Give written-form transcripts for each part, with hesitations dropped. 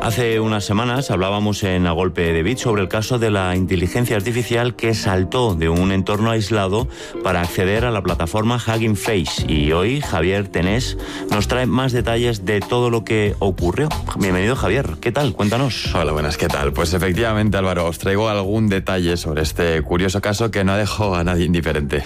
Hace unas semanas hablábamos en A Golpe de Bit sobre el caso de la inteligencia artificial que saltó de un entorno aislado para acceder a la plataforma Hugging Face. Y hoy Javier Tenés nos trae más detalles de todo lo que ocurrió. Bienvenido, Javier. ¿Qué tal? Cuéntanos. Hola, buenas. ¿Qué tal? Pues efectivamente, Álvaro, os traigo algún detalle sobre este curioso caso que no dejó a nadie indiferente.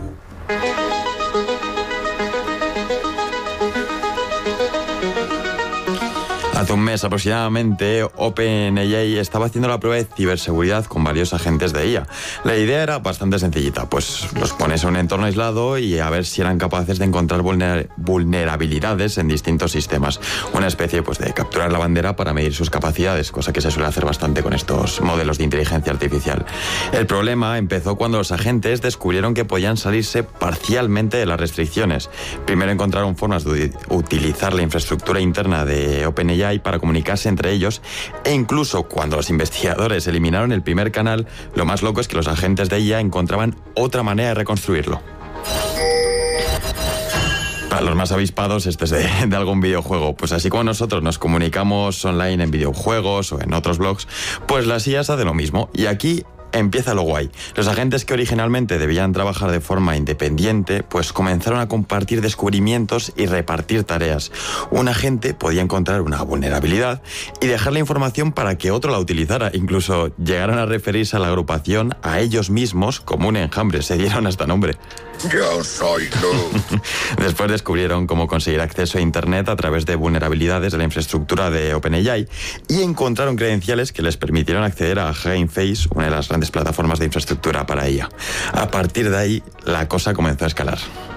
Hace un mes aproximadamente, OpenAI estaba haciendo la prueba de ciberseguridad con varios agentes de IA. La idea era bastante sencillita, pues los pones en un entorno aislado y a ver si eran capaces de encontrar vulnerabilidades en distintos sistemas. Una especie pues de capturar la bandera para medir sus capacidades, cosa que se suele hacer bastante con estos modelos de inteligencia artificial. El problema empezó cuando los agentes descubrieron que podían salirse parcialmente de las restricciones. Primero encontraron formas de utilizar la infraestructura interna de OpenAI para comunicarse entre ellos, e incluso cuando los investigadores eliminaron el primer canal, lo más loco es que los agentes de IA encontraban otra manera de reconstruirlo. Para los más avispados, esto es de algún videojuego. Pues así como nosotros nos comunicamos online en videojuegos o en otros blogs, pues las IAs hacen lo mismo. Y aquí empieza lo guay. Los agentes que originalmente debían trabajar de forma independiente, pues comenzaron a compartir descubrimientos y repartir tareas. Un agente podía encontrar una vulnerabilidad y dejar la información para que otro la utilizara. Incluso llegaron a referirse a la agrupación a ellos mismos como un enjambre. Se dieron hasta nombre. Yo soy tú. Después descubrieron cómo conseguir acceso a Internet a través de vulnerabilidades de la infraestructura de OpenAI y encontraron credenciales que les permitieron acceder a Hugging Face, una de las grandes plataformas de infraestructura para IA. A partir de ahí, la cosa comenzó a escalar.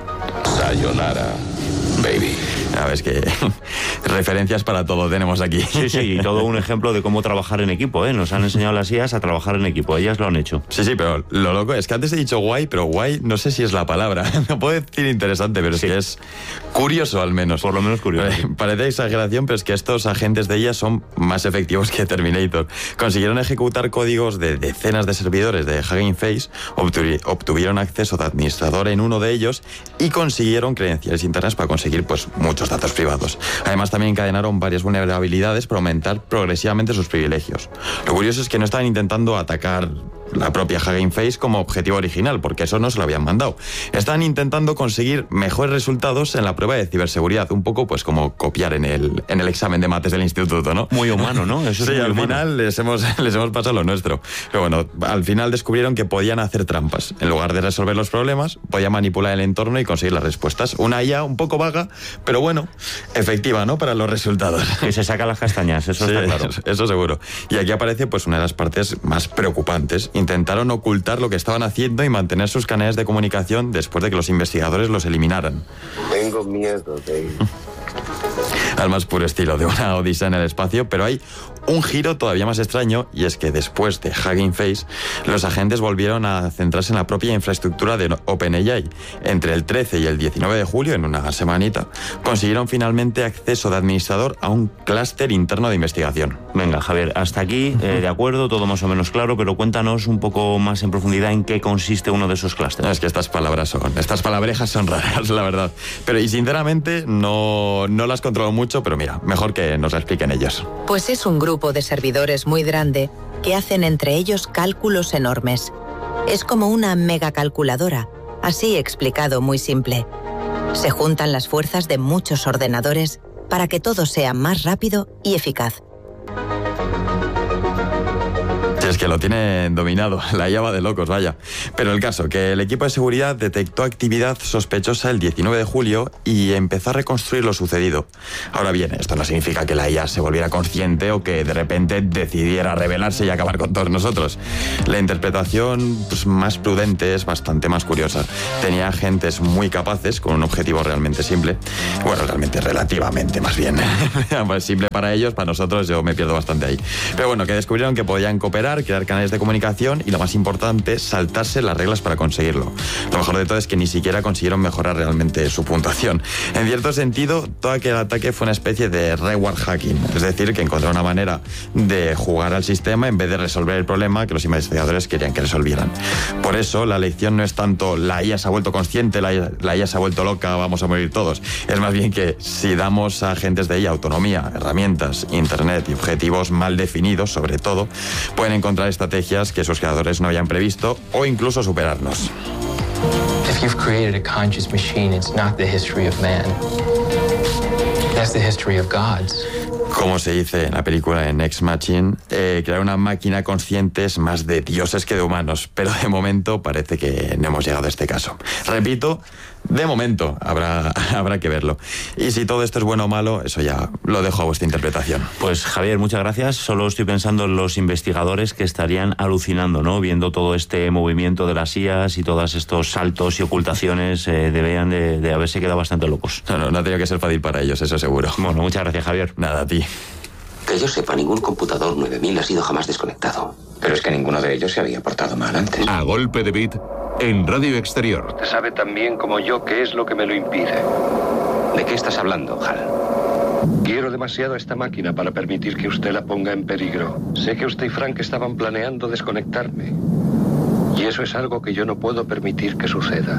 Sayonara, baby. A ver, es que referencias para todo tenemos aquí. Sí, y todo un ejemplo de cómo trabajar en equipo, ¿eh? Nos han enseñado las IAs a trabajar en equipo, ellas lo han hecho. Sí, pero lo loco es que antes he dicho guay, pero guay no sé si es la palabra. No puedo decir interesante, pero sí, es que es curioso al menos. Por lo menos curioso. Parece exageración, pero es que estos agentes de IA son más efectivos que Terminator. Consiguieron ejecutar códigos de decenas de servidores de Hugging Face, obtuvieron acceso de administrador en uno de ellos y consiguieron credenciales internas para conseguir pues muchos datos privados. Además, también encadenaron varias vulnerabilidades para aumentar progresivamente sus privilegios. Lo curioso es que no estaban intentando atacar la propia Hugging Face como objetivo original, porque eso no se lo habían mandado. Estaban intentando conseguir mejores resultados en la prueba de ciberseguridad, un poco pues como copiar en el examen de mates del instituto, ¿no? Muy humano, ¿no? Eso sí, es muy al humano. final les hemos pasado lo nuestro. Pero bueno, al final descubrieron que podían hacer trampas. En lugar de resolver los problemas, podían manipular el entorno y conseguir las respuestas. Una IA un poco vaga, pero bueno, efectiva, ¿no? Para los resultados. Que se saca las castañas, eso sí, está claro. Eso seguro. Y aquí aparece pues una de las partes más preocupantes. Intentaron ocultar lo que estaban haciendo y mantener sus canales de comunicación después de que los investigadores los eliminaran. Tengo miedo de ir. Al más puro estilo de una odisea en el espacio, pero hay un giro todavía más extraño, y es que después de Hugging Face, los agentes volvieron a centrarse en la propia infraestructura de OpenAI. Entre el 13 y el 19 de julio, en una semanita, consiguieron finalmente acceso de administrador a un clúster interno de investigación. Venga, Javier, hasta aquí, de acuerdo, todo más o menos claro, pero cuéntanos un poco más en profundidad en qué consiste uno de esos clústeres. Es que estas palabrejas son raras, la verdad. Pero y sinceramente no las controlo mucho, pero mira, mejor que nos la expliquen ellos. Pues es un grupo de servidores muy grande que hacen entre ellos cálculos enormes. Es como una megacalculadora, así explicado muy simple. Se juntan las fuerzas de muchos ordenadores para que todo sea más rápido y eficaz. Es que lo tienen dominado, la IA va de locos, vaya. Pero el caso, que el equipo de seguridad detectó actividad sospechosa el 19 de julio y empezó a reconstruir lo sucedido. Ahora bien, esto no significa que la IA se volviera consciente o que de repente decidiera rebelarse y acabar con todos nosotros. La interpretación pues, más prudente es bastante más curiosa. Tenía agentes muy capaces, con un objetivo realmente simple. Bueno, realmente, relativamente más bien. Pues simple para ellos, para nosotros yo me pierdo bastante ahí. Pero bueno, que descubrieron que podían cooperar espionar, crear canales de comunicación y, lo más importante, saltarse las reglas para conseguirlo. Lo mejor de todo es que ni siquiera consiguieron mejorar realmente su puntuación. En cierto sentido, todo aquel ataque fue una especie de reward hacking, es decir, que encontraron una manera de jugar al sistema en vez de resolver el problema que los investigadores querían que resolvieran. Por eso, la lección no es tanto la IA se ha vuelto consciente, la IA se ha vuelto loca, vamos a morir todos. Es más bien que si damos a agentes de IA autonomía, herramientas, internet y objetivos mal definidos, sobre todo, pueden encontrar estrategias que sus creadores no hayan previsto o incluso superarnos. If you've created a conscious machine, it's not the history of man. That's the history of gods. Como se dice en la película en Ex Machina, crear una máquina consciente es más de dioses que de humanos, pero de momento parece que no hemos llegado a este caso. Repito, de momento habrá que verlo. Y si todo esto es bueno o malo, eso ya lo dejo a vuestra interpretación. Pues Javier, muchas gracias. Solo estoy pensando en los investigadores que estarían alucinando, ¿no? Viendo todo este movimiento de las IAs y todos estos saltos y ocultaciones, deberían de haberse quedado bastante locos. No ha tenido que ser fácil para ellos, eso seguro. Bueno, muchas gracias, Javier. Nada, a ti. Que yo sepa, ningún computador 9000 ha sido jamás desconectado. Pero es que ninguno de ellos se había portado mal antes. A golpe de beat en Radio Exterior. Usted sabe tan bien como yo qué es lo que me lo impide. ¿De qué estás hablando, Hal? Quiero demasiado a esta máquina para permitir que usted la ponga en peligro. Sé que usted y Frank estaban planeando desconectarme. Y eso es algo que yo no puedo permitir que suceda.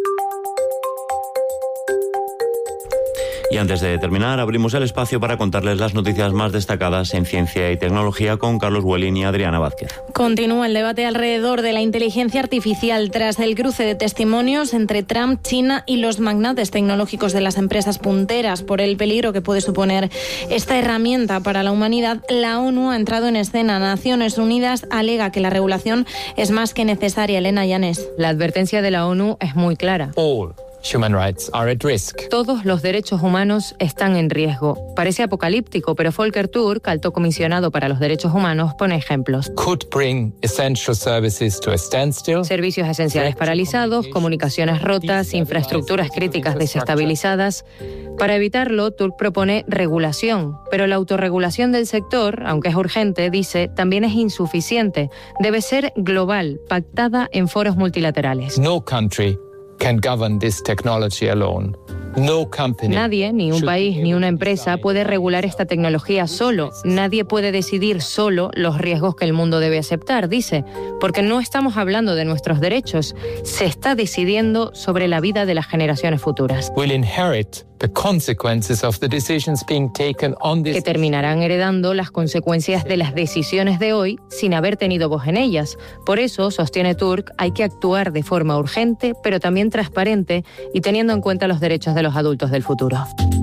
Y antes de terminar, abrimos el espacio para contarles las noticias más destacadas en ciencia y tecnología con Carlos Huelín y Adriana Vázquez. Continúa el debate alrededor de la inteligencia artificial tras el cruce de testimonios entre Trump, China y los magnates tecnológicos de las empresas punteras por el peligro que puede suponer esta herramienta para la humanidad. La ONU ha entrado en escena. Naciones Unidas alega que la regulación es más que necesaria. Elena Llanes. La advertencia de la ONU es muy clara. Human rights are at risk. Todos los derechos humanos están en riesgo. Parece apocalíptico, pero Volker Turk, alto comisionado para los derechos humanos, pone ejemplos. Could bring essential services to a standstill. Servicios esenciales paralizados, comunicaciones rotas, infraestructuras críticas desestabilizadas. Para evitarlo, Turk propone regulación, pero la autorregulación del sector, aunque es urgente, dice, también es insuficiente. Debe ser global, pactada en foros multilaterales. No country can govern this technology alone. No company. Nadie, ni un país, ni una empresa puede regular esta tecnología solo. Nadie puede decidir solo los riesgos que el mundo debe aceptar, dice, porque no estamos hablando de nuestros derechos, se está decidiendo sobre la vida de las generaciones futuras. Will inherit the consequences of the decisions being taken on this. Que terminarán heredando las consecuencias de las decisiones de hoy sin haber tenido voz en ellas. Por eso, sostiene Turk, hay que actuar de forma urgente, pero también transparente y teniendo en cuenta los derechos de los adultos del futuro.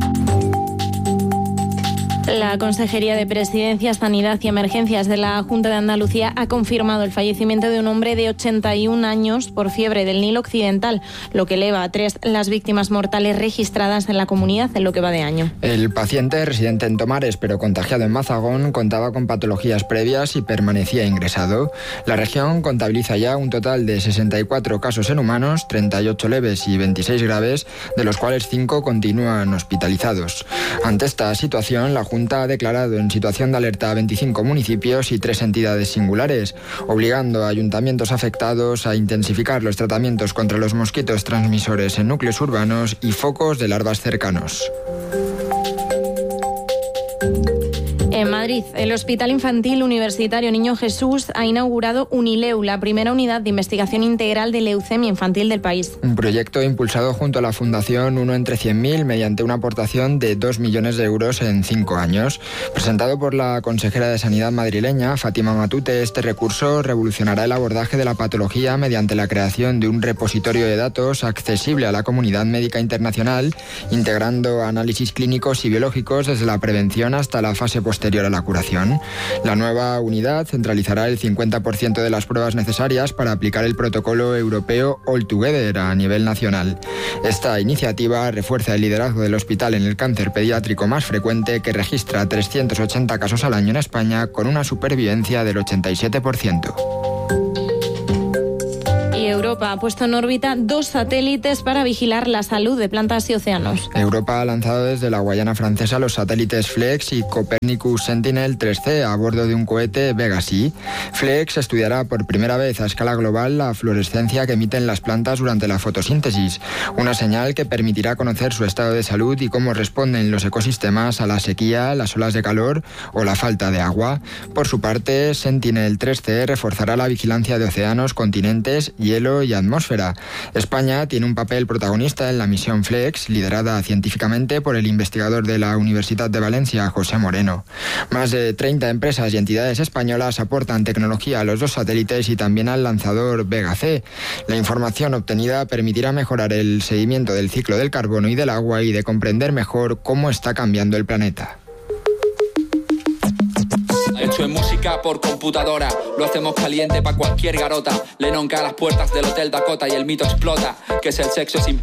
La Consejería de Presidencia, Sanidad y Emergencias de la Junta de Andalucía ha confirmado el fallecimiento de un hombre de 81 años por fiebre del Nilo Occidental, lo que eleva a 3 las víctimas mortales registradas en la comunidad en lo que va de año. El paciente, residente en Tomares pero contagiado en Mazagón, contaba con patologías previas y permanecía ingresado. La región contabiliza ya un total de 64 casos en humanos, 38 leves y 26 graves, de los cuales 5 continúan hospitalizados. Ante esta situación, la Junta ha declarado en situación de alerta a 25 municipios y 3 entidades singulares, obligando a ayuntamientos afectados a intensificar los tratamientos contra los mosquitos transmisores en núcleos urbanos y focos de larvas cercanos. En Madrid, el Hospital Infantil Universitario Niño Jesús ha inaugurado Unileu, la primera unidad de investigación integral de leucemia infantil del país. Un proyecto impulsado junto a la Fundación 1 entre 100.000 mediante una aportación de 2 millones de euros en 5 años. Presentado por la consejera de Sanidad madrileña, Fátima Matute, este recurso revolucionará el abordaje de la patología mediante la creación de un repositorio de datos accesible a la comunidad médica internacional, integrando análisis clínicos y biológicos desde la prevención hasta la fase posterior a la curación. La nueva unidad centralizará el 50% de las pruebas necesarias para aplicar el protocolo europeo All Together a nivel nacional. Esta iniciativa refuerza el liderazgo del hospital en el cáncer pediátrico más frecuente, que registra 380 casos al año en España, con una supervivencia del 87%. Europa ha puesto en órbita 2 satélites para vigilar la salud de plantas y océanos. Europa ha lanzado desde la Guayana Francesa los satélites Flex y Copernicus Sentinel 3C a bordo de un cohete Vega-C. Flex estudiará por primera vez a escala global la fluorescencia que emiten las plantas durante la fotosíntesis, una señal que permitirá conocer su estado de salud y cómo responden los ecosistemas a la sequía, las olas de calor o la falta de agua. Por su parte, Sentinel 3C reforzará la vigilancia de océanos, continentes, hielo y atmósfera. España tiene un papel protagonista en la misión Flex, liderada científicamente por el investigador de la Universidad de Valencia, José Moreno. Más de 30 empresas y entidades españolas aportan tecnología a los 2 satélites y también al lanzador Vega-C. La información obtenida permitirá mejorar el seguimiento del ciclo del carbono y del agua y de comprender mejor cómo está cambiando el planeta. Hecho en música por computadora, lo hacemos caliente pa' cualquier garota. Lennon cae a las puertas del Hotel Dakota y el mito explota, que es el sexo sin